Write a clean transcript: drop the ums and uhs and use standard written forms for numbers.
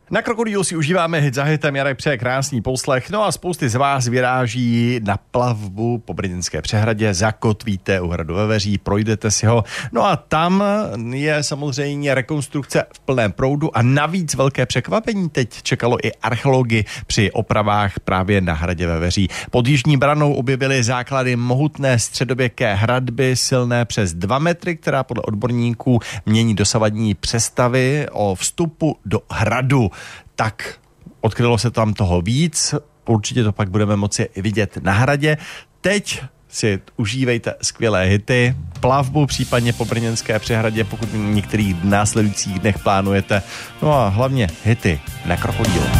Na Krokodýlu si užíváme hit za hitem, Jarek přeje krásný poslech, no a spousty z vás vyráží na plavbu po Brněnské přehradě, zakotvíte u hradu ve Veří, projdete si ho, no a tam je samozřejmě rekonstrukce v plném proudu a navíc velké překvapení teď čekalo i archeology při opravách právě na hradě ve Veří. Pod Jižní branou objevili základy mohutné středověké hradby silné přes 2 metry, která podle odborníků mění dosavadní představy o vstupu do hradu. Tak odkrylo se tam toho víc, určitě to pak budeme moci vidět na hradě. Teď si užívejte skvělé hity, plavbu případně po Brněnské přehradě, pokud v některých následujících dnech plánujete, no a hlavně hity na Krokodýlu.